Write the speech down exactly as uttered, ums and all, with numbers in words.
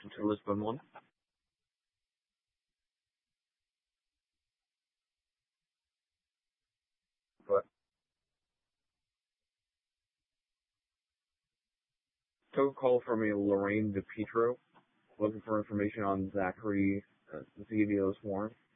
to Lisbon one. But took a call from a Lorraine DePietro looking for information on Zachary uh, Zevio's warrant.